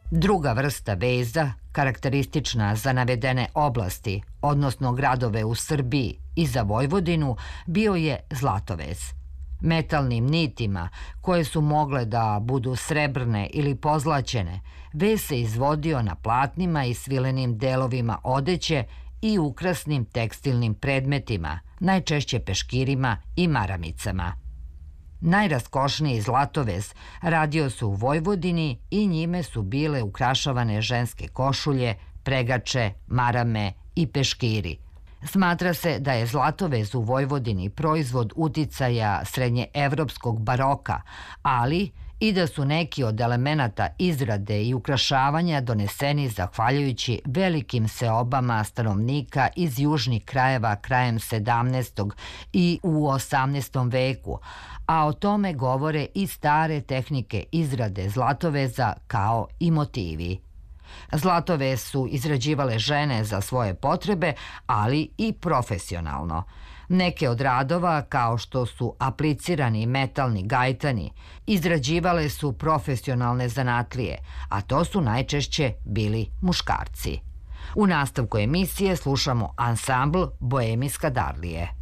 Druga vrsta veza, karakteristična za navedene oblasti, odnosno gradove u Srbiji i za Vojvodinu, bio je zlatovez. Metalnim nitima, koje su mogle da budu srebrne ili pozlaćene, vez se izvodio na platnima i svilenim delovima odeće i ukrasnim tekstilnim predmetima, najčešće peškirima i maramicama. Najraskošniji zlatovez radio se u Vojvodini i njime su bile ukrašavane ženske košulje, pregače, marame i peškiri. Smatra se da je zlatovez u Vojvodini proizvod uticaja srednjeevropskog baroka, ali i da su neki od elemenata izrade i ukrašavanja doneseni zahvaljujući velikim seobama stanovnika iz južnih krajeva krajem 17. i u 18. veku, a o tome govore i stare tehnike izrade zlatoveza kao i motivi. Zlatovez su izrađivale žene za svoje potrebe, ali i profesionalno. Neke od radova, kao što su aplicirani metalni gajtani, izrađivale su profesionalne zanatlije, a to su najčešće bili muškarci. U nastavku emisije slušamo ansambl Boemijska Darlije.